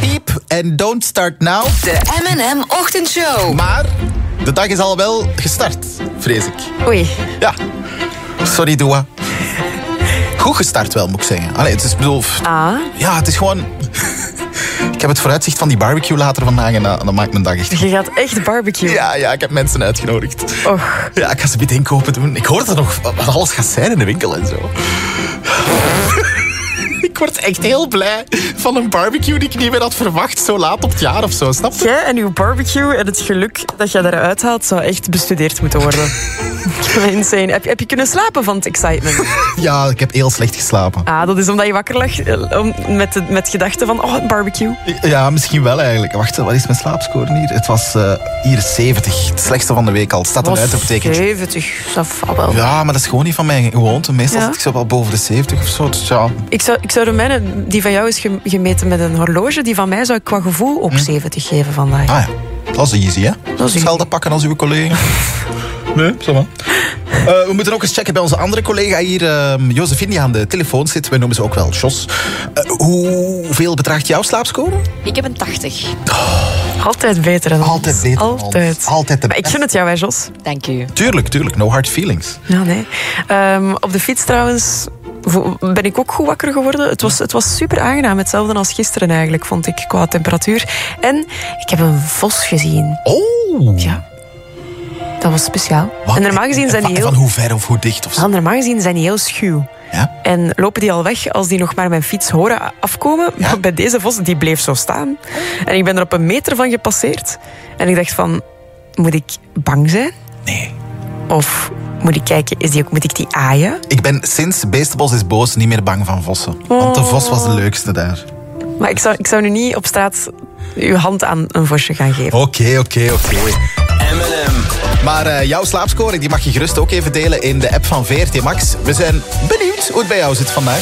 Peep en Don't Start Now. De M&M Ochtendshow. Maar de dag is al wel gestart, vrees ik. Oei. Ja. Sorry, Dua. Goed gestart wel, moet ik zeggen. Allee, het is bedoel... Ja, het is gewoon... Ik heb het vooruitzicht van die barbecue later vandaag en dan maakt mijn dag echt goed. Je gaat echt barbecue. Ja, ik heb mensen uitgenodigd. Och. Ja, ik ga ze meteen inkopen doen. Ik hoorde nog wat alles gaat zijn in de winkel en zo. Ik word echt heel blij van een barbecue die ik niet meer had verwacht. Zo laat op het jaar of zo, snap je? Jij en uw barbecue en het geluk dat je eruit haalt zou echt bestudeerd moeten worden. Insane. Heb je kunnen slapen van het excitement? Ja, ik heb heel slecht geslapen. Dat is omdat je wakker lag met gedachten van barbecue. Ja, misschien wel eigenlijk. Wacht, wat is mijn slaapscore hier? Het was hier 70. Het slechtste van de week al. Het staat eruit op het tekentje. 70, dat valt wel. Ja, maar dat is gewoon niet van mijn gewoonte. Meestal zit ik zo wel boven de 70 of zo. Dus ja. Ik zou de mijne, die van jou is gemeten met een horloge. Die van mij zou ik qua gevoel ook 70 geven vandaag. Ah ja, dat is easy, hè? Dat is easy. Hetzelfde pakken als uw collega. Nee, zo maar. We moeten ook eens checken bij onze andere collega hier, Josephine, die aan de telefoon zit. Wij noemen ze ook wel Jos. Hoeveel bedraagt jouw slaapscore? Ik heb een 80. Altijd beter dan Altijd beter dan Altijd. ons. Altijd de Maar ik gun het jou, hè, Jos. Dank u. Tuurlijk. No hard feelings. Ja, nee. Op de fiets trouwens ben ik ook goed wakker geworden. Het was super aangenaam. Hetzelfde als gisteren eigenlijk, vond ik, qua temperatuur. En ik heb een vos gezien. Oh! Ja. Dat was speciaal. Wat? En normaal gezien zijn die heel... Van hoe ver of hoe dicht? Of zo? Normaal gezien zijn die heel schuw. Ja? En lopen die al weg als die nog maar mijn fiets horen afkomen. Ja? Maar bij deze vos, die bleef zo staan. En ik ben er op 1 meter van gepasseerd. En ik dacht van, moet ik bang zijn? Nee. Of moet ik kijken, moet ik die aaien? Ik ben sinds Beestenbos is boos niet meer bang van vossen. Want de vos was de leukste daar. Maar ik zou nu niet op straat uw hand aan een vosje gaan geven. Oké. M&M. Maar jouw slaapscore die mag je gerust ook even delen in de app van VRT Max. We zijn benieuwd hoe het bij jou zit vandaag.